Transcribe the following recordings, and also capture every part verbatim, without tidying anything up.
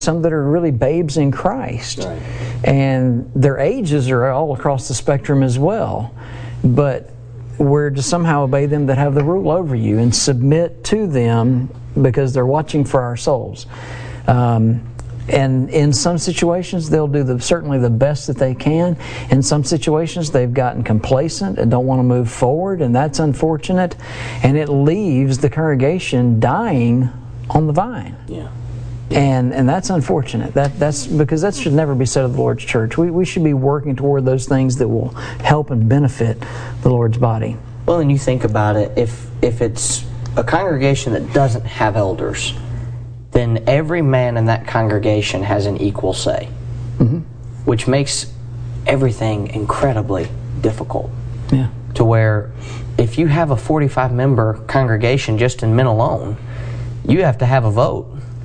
some that are really babes in Christ. Right. And their ages are all across the spectrum as well. But we're to somehow obey them that have the rule over you and submit to them because they're watching for our souls. Um, and in some situations, they'll do the, certainly the best that they can. In some situations, they've gotten complacent and don't want to move forward, and that's unfortunate. And it leaves the congregation dying on the vine. Yeah. And and that's unfortunate. That that's because that should never be said of the Lord's church. We we should be working toward those things that will help and benefit the Lord's body. Well, and you think about it, if if it's a congregation that doesn't have elders, then every man in that congregation has an equal say, mm-hmm. which makes everything incredibly difficult. Yeah. To where if you have a forty-five member congregation just in men alone, you have to have a vote.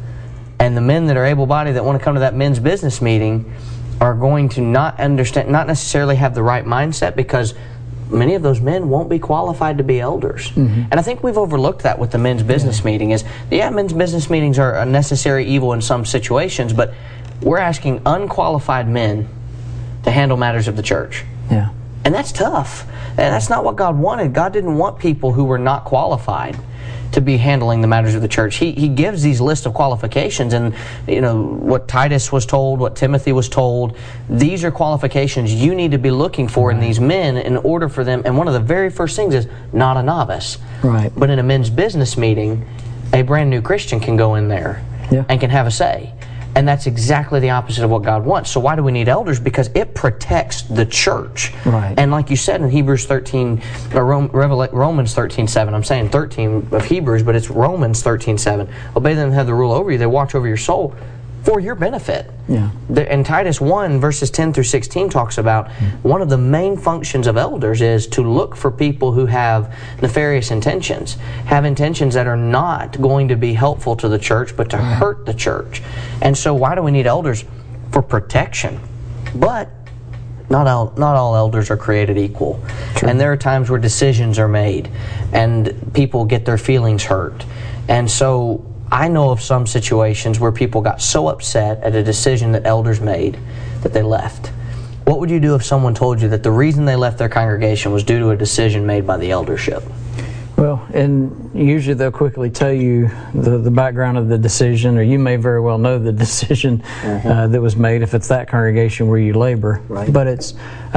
And the men that are able-bodied that want to come to that men's business meeting are going to not understand, not necessarily have the right mindset, because many of those men won't be qualified to be elders. Mm-hmm. And I think we've overlooked that with the men's business yeah. meeting is, yeah, men's business meetings are a necessary evil in some situations, but we're asking unqualified men to handle matters of the church. Yeah. And that's tough. And that's not what God wanted. God didn't want people who were not qualified to be handling the matters of the church. He he gives these list of qualifications, and you know what Titus was told, what Timothy was told. These are qualifications you need to be looking for right. in these men in order for them. And one of the very first things is not a novice. Right. But in a men's business meeting, a brand new Christian can go in there yeah. and can have a say. And that's exactly the opposite of what God wants. So why do we need elders? Because it protects the church. Right. And like you said in Hebrews thirteen, or Romans thirteen seven, I'm saying thirteen of Hebrews, but it's Romans thirteen seven. Obey them that have the rule over you. They watch over your soul for your benefit. Yeah. And Titus one, verses ten through sixteen talks about mm-hmm. one of the main functions of elders is to look for people who have nefarious intentions, have intentions that are not going to be helpful to the church, but to right. hurt the church. And so why do we need elders? For protection. But not all, not all elders are created equal. True. And there are times where decisions are made and people get their feelings hurt. And so I know of some situations where people got so upset at a decision that elders made that they left. What would you do if someone told you that the reason they left their congregation was due to a decision made by the eldership? Well, and usually they'll quickly tell you the, the background of the decision, or you may very well know the decision mm-hmm. uh, that was made if it's that congregation where you labor. Right. But it's,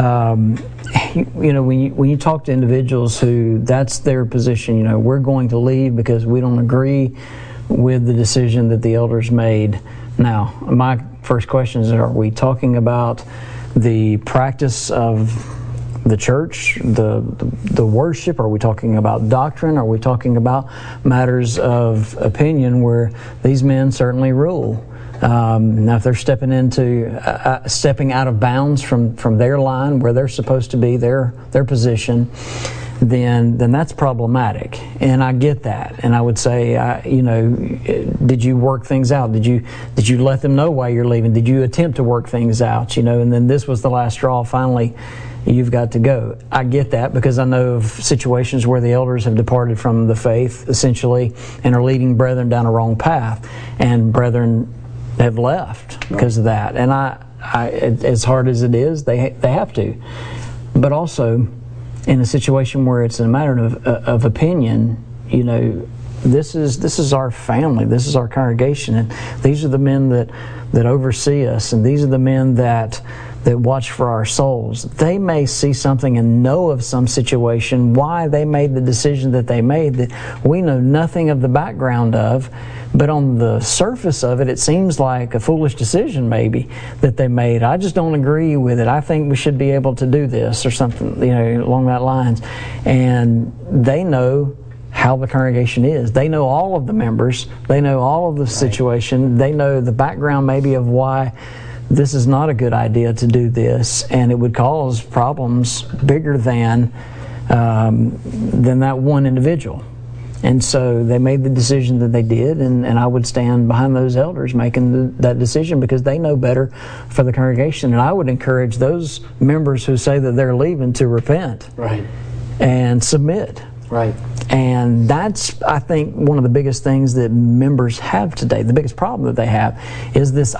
um, you, you know, when you, when you talk to individuals who that's their position, you know, we're going to leave because we don't agree with the decision that the elders made. Now, my first question is, are we talking about the practice of the church, the, the the worship? Are we talking about doctrine? Are we talking about matters of opinion where these men certainly rule? Um, now, if they're stepping into uh, stepping out of bounds from, from their line where they're supposed to be, their their position, then then that's problematic, and I get that. And I would say, uh, you know, did you work things out? Did you did you let them know why you're leaving? Did you attempt to work things out? You know, and then this was the last straw. Finally, you've got to go. I get that because I know of situations where the elders have departed from the faith, essentially, and are leading brethren down a wrong path, and brethren have left because of that. And I, I as hard as it is, they they have to. But also, in a situation where it's a matter of, of opinion, you know, this is this is our family, this is our congregation, and these are the men that, that oversee us, and these are the men that that watch for our souls. They may see something and know of some situation, why they made the decision that they made, that we know nothing of the background of, but on the surface of it, it seems like a foolish decision maybe that they made. I just don't agree with it. I think we should be able to do this or something, you know, along that lines. And they know how the congregation is. They know all of the members. They know all of the situation. They know the background maybe of why this is not a good idea to do this, and it would cause problems bigger than um, than that one individual. And so they made the decision that they did, and, and I would stand behind those elders making the, that decision because they know better for the congregation. And I would encourage those members who say that they're leaving to repent right. and submit. Right. And that's, I think, one of the biggest things that members have today. The biggest problem that they have is this